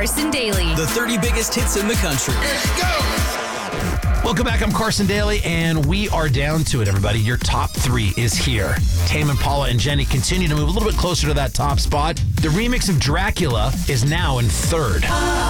Carson Daly. The 30 biggest hits in the country. Welcome back. I'm Carson Daly, and we are down to it, everybody. Your top three is here. Tame Impala and Jenny continue to move a little bit closer to that top spot. The remix of Dracula is now in third.